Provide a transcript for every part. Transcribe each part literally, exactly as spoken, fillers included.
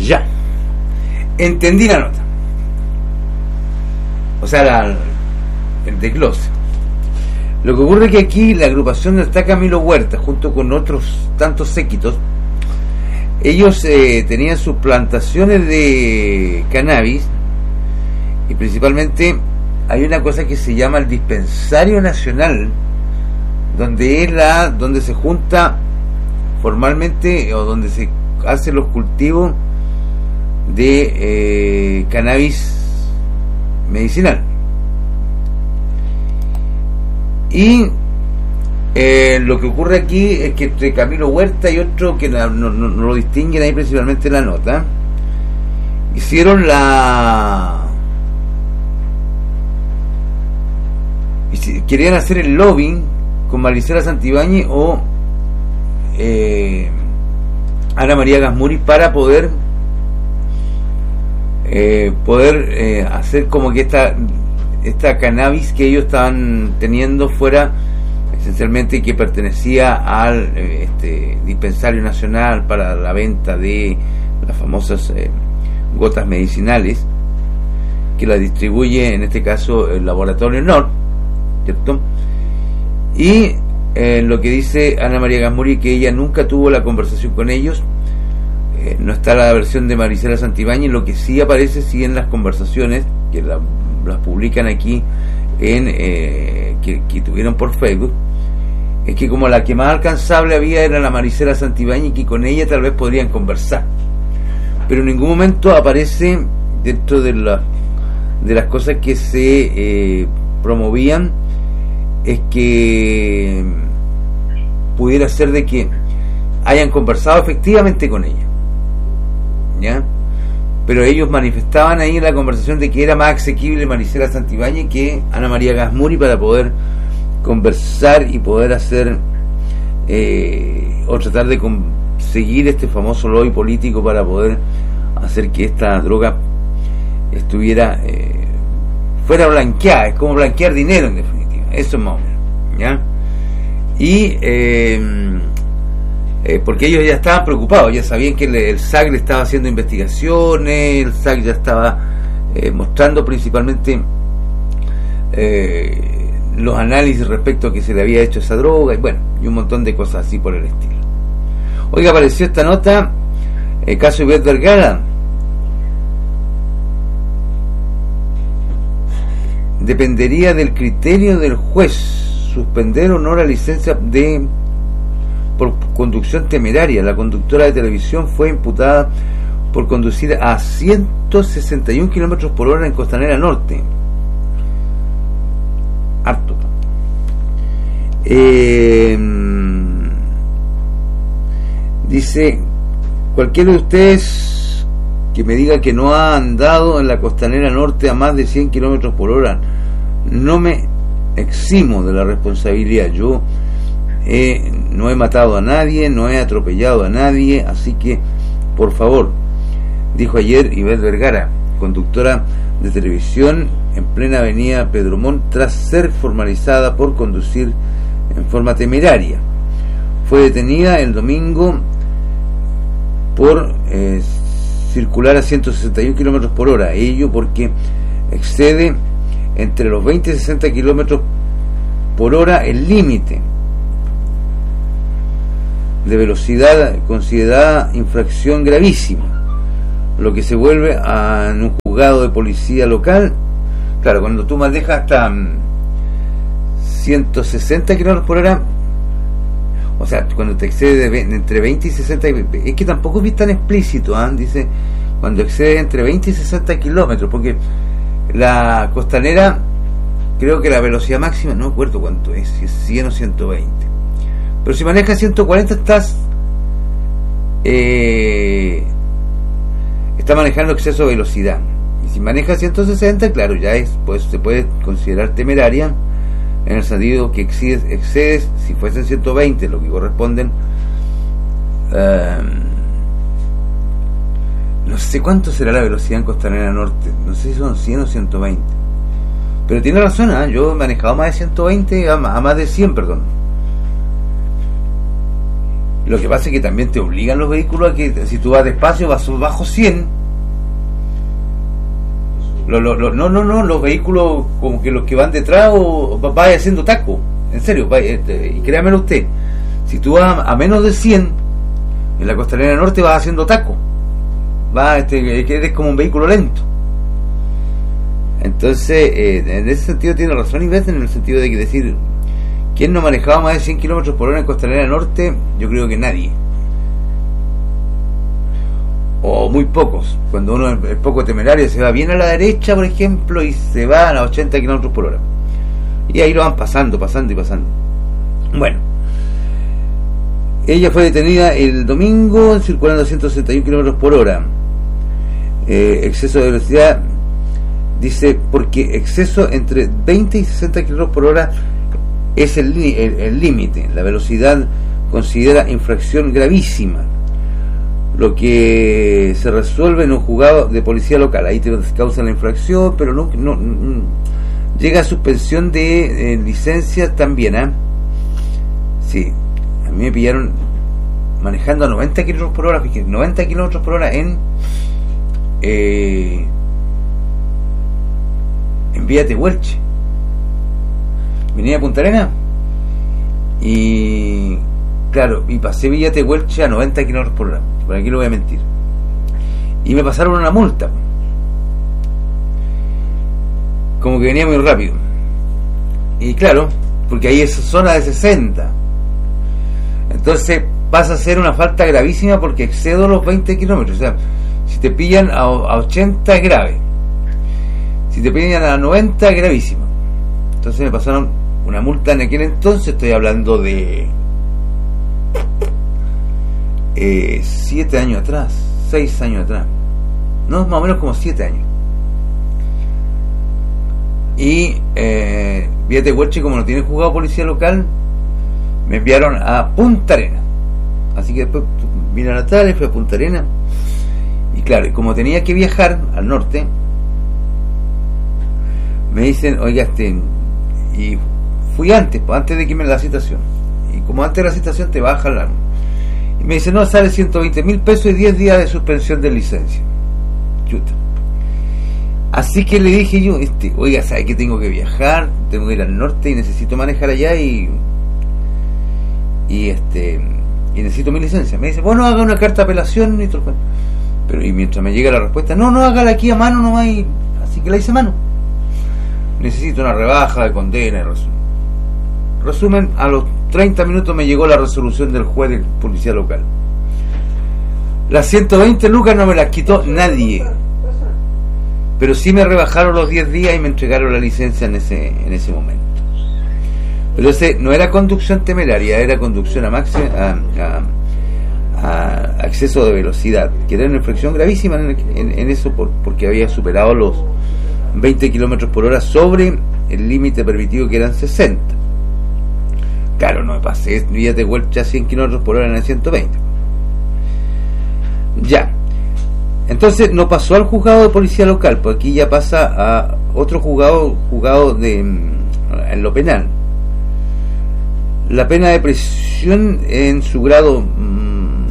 Ya. Entendí la nota. O sea, la, el desglose. Lo que ocurre es que aquí la agrupación donde está Camilo Huerta, junto con otros tantos séquitos, ellos eh, tenían sus plantaciones de cannabis, y principalmente hay una cosa que se llama el Dispensario Nacional, donde es la donde se junta formalmente o donde se hacen los cultivos de eh, cannabis medicinal. Y eh, lo que ocurre aquí es que entre Camilo Huerta y otro que no, no, no lo distinguen ahí principalmente en la nota, hicieron la querían hacer el lobbying con Maricela Santibáñez o eh, Ana María Gasmuri para poder eh, poder eh, hacer como que esta esta cannabis que ellos estaban teniendo fuera esencialmente que pertenecía al eh, este Dispensario Nacional para la venta de las famosas eh, gotas medicinales que la distribuye en este caso el Laboratorio Nord, ¿cierto? Y eh, lo que dice Ana María Gasmuri, que ella nunca tuvo la conversación con ellos, eh, no está la versión de Maricela Santibáñez. Lo que sí aparece sí en las conversaciones que la, las publican aquí en eh, que, que tuvieron por Facebook, es que como la que más alcanzable había era la Maricela Santibáñez y que con ella tal vez podrían conversar, pero en ningún momento aparece dentro de la de las cosas que se eh, promovían es que pudiera ser de que hayan conversado efectivamente con ella, ¿ya? Pero ellos manifestaban ahí en la conversación de que era más asequible Maricela Santibáñez que Ana María Gasmuri para poder conversar y poder hacer eh, o tratar de conseguir este famoso lobby político para poder hacer que esta droga estuviera eh, fuera blanqueada. Es como blanquear dinero en definitiva, eso es más o menos, ¿ya? Y eh, eh, porque ellos ya estaban preocupados, ya sabían que el, el S A C le estaba haciendo investigaciones, el S A C ya estaba eh, mostrando principalmente eh, los análisis respecto a que se le había hecho esa droga y bueno, y un montón de cosas así por el estilo. Oiga, apareció esta nota, el caso Ivette Vergara. Dependería del criterio del juez suspender o no la licencia de por conducción temeraria. La conductora de televisión fue imputada por conducir a ciento sesenta y uno kilómetros por hora en Costanera Norte. Harto. Eh, dice, cualquiera de ustedes que me diga que no ha andado en la Costanera Norte a más de cien kilómetros por hora, no me eximo de la responsabilidad. Yo eh, no he matado a nadie, no he atropellado a nadie, así que por favor, dijo ayer Ivette Vergara, conductora de televisión en plena avenida Pedro Montt, tras ser formalizada por conducir en forma temeraria. Fue detenida el domingo por eh, circular a ciento sesenta y uno kilómetros por hora, ello porque excede entre los veinte y sesenta kilómetros por hora el límite de velocidad considerada infracción gravísima, lo que se vuelve a, en un juzgado de policía local. Claro, cuando tú manejas hasta ciento sesenta kilómetros por hora, o sea, cuando te excede de entre veinte y sesenta, es que tampoco es tan explícito, ¿eh? Dice, cuando excede entre veinte y sesenta kilómetros, porque la Costanera, creo que la velocidad máxima, no me acuerdo cuánto es, si es cien o ciento veinte, pero si manejas ciento cuarenta estás eh, está manejando exceso de velocidad. Y si manejas ciento sesenta, claro, ya es, pues se puede considerar temeraria, en el sentido que excedes, excedes si fuesen ciento veinte, lo que corresponden uh, no sé cuánto será la velocidad en Costanera Norte, no sé si son cien o ciento veinte, pero tiene razón, ¿eh? Yo he manejado más de ciento veinte a, a más de cien, perdón, Lo que pasa es que también te obligan los vehículos a que si tú vas despacio vas bajo cien. Lo, lo, lo, no, no, no, los vehículos como que los que van detrás o vaya haciendo taco. En serio, vaya, y créamelo usted, si tú vas a, a menos de cien en la Costanera Norte vas haciendo taco. Va, este, eres como un vehículo lento. Entonces, eh, en ese sentido tiene razón Ivette, en el sentido de que decir, ¿quién no manejaba más de cien kilómetros por hora en Costanera Norte? Yo creo que nadie. O muy pocos. Cuando uno es poco temerario, se va bien a la derecha, por ejemplo, y se va a ochenta kilómetros por hora. Y ahí lo van pasando, pasando y pasando. Bueno. Ella fue detenida el domingo circulando a ciento sesenta y uno kilómetros por hora. Eh, exceso de velocidad, dice, porque exceso entre veinte y sesenta kilómetros por hora es el límite. La velocidad considera infracción gravísima, lo que se resuelve en un juzgado de policía local. Ahí te causa la infracción, pero no, no, no llega a suspensión de eh, licencia también. ¿eh? Sí, a mí me pillaron manejando a noventa kilómetros por hora, fíjate, noventa kilómetros por hora en eh, en Villa Tehuelche. Venía a Punta Arenas y claro, y pasé Villa Tehuelche a noventa kilómetros por hora. Por aquí lo voy a mentir. Y me pasaron una multa. Como que venía muy rápido. Y claro, porque ahí es zona de sesenta. Entonces pasa a ser una falta gravísima porque excedo los veinte kilómetros. O sea, si te pillan a, a ochenta es grave. Si te pillan a noventa es gravísimo. Entonces me pasaron una multa en aquel entonces, estoy hablando de eh, siete años atrás, seis años atrás. No, más o menos como siete años. Y eh, Villa Tehuelche, como no tiene juzgado policía local, me enviaron a Punta Arenas. Así que después vine a la tarde, fui a Punta Arenas. Y claro, como tenía que viajar al norte, me dicen, oiga, este, y fui antes, pues, antes de que me la citación. Y como antes de la citación te baja la... Y me dicen, no, sale ciento veinte mil pesos y diez días de suspensión de licencia. Chuta. Así que le dije yo, este, oiga, ¿sabe que tengo que viajar? Tengo que ir al norte y necesito manejar allá y... Y este... Y necesito mi licencia. Me dice, bueno, haga una carta de apelación y todo. Pero y mientras me llega la respuesta, no, no, hágala aquí a mano nomás. Y... Así que la hice a mano. Necesito una rebaja de condena y resumen. Resumen, a los treinta minutos me llegó la resolución del juez del policía local. Las ciento veinte lucas no me las quitó nadie, pero sí me rebajaron los diez días y me entregaron la licencia en ese en ese momento. Pero ese no era conducción temeraria, era conducción a máxima, a, a, a exceso de velocidad, que era una infracción gravísima en, en, en eso por, porque había superado los veinte kilómetros por hora sobre el límite permitido, que eran sesenta. Claro, no me pasé Villa Tehuelche a cien kilómetros por hora en el ciento veinte. Ya. Entonces no pasó al juzgado de policía local, pues aquí ya pasa a otro juzgado, juzgado de en lo penal. La pena de prisión en su grado mmm,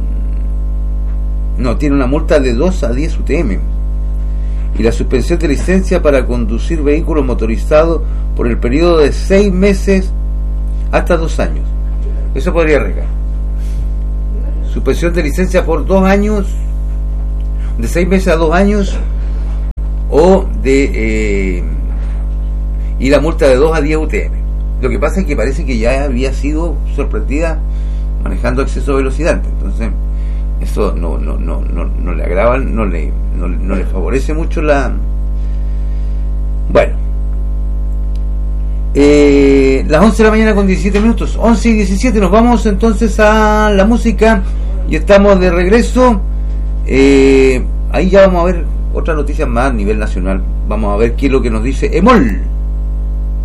no, tiene una multa de dos a diez U T M y la suspensión de licencia para conducir vehículos motorizados por el periodo de seis meses hasta dos años. Eso podría recaer. Suspensión de licencia por dos años, de seis meses a dos años, o de eh, y la multa de dos a diez U T M. Lo que pasa es que parece que ya había sido sorprendida manejando exceso de velocidad, entonces eso no no no no, no le agrava, no le no, no le favorece mucho la. Bueno, eh, las once de la mañana con diecisiete minutos, once y diecisiete, nos vamos entonces a la música y estamos de regreso. Eh, ahí ya vamos a ver otras noticias más a nivel nacional. Vamos a ver qué es lo que nos dice Emol.